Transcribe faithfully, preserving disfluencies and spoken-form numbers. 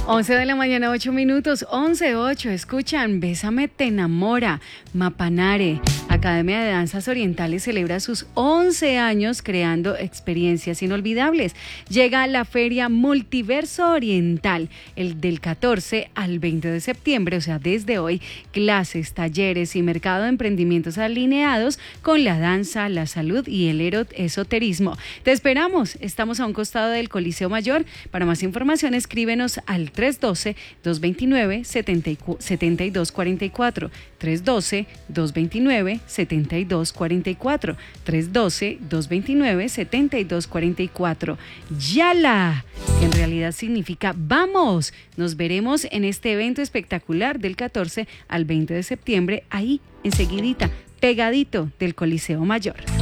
once de la mañana, ocho minutos, once ocho. Escuchan, Bésame te enamora. Mapanare, Academia de Danzas Orientales, celebra sus once años creando experiencias inolvidables. Llega la Feria Multiverso Oriental, el del catorce al veinte de septiembre, o sea, desde hoy, clases, talleres y mercado de emprendimientos alineados con la danza, la salud y el esoterismo. Te esperamos, estamos a un costado del Coliseo Mayor. Para más información, escríbenos al tres uno dos, dos dos nueve, siete dos cuatro cuatro, tres uno dos, dos dos nueve, siete dos cuatro cuatro, tres uno dos, dos dos nueve, siete dos cuatro cuatro. ¡Yala! Que en realidad significa ¡vamos! Nos veremos en este evento espectacular del catorce al veinte de septiembre, ahí, enseguidita, pegadito del Coliseo Mayor.